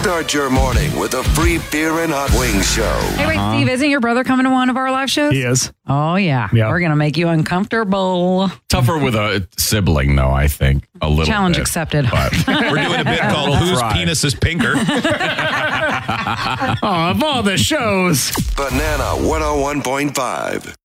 Start your morning with a free beer and hot wings show. Hey, wait, Steve, isn't your brother coming to one of our live shows? He is. Oh, yeah. We're going to make you uncomfortable. Tougher with a sibling, though, I think. A little Challenge bit. accepted. But We're doing a bit called Whose Penis is Pinker? Of all the shows. Banana 101.5.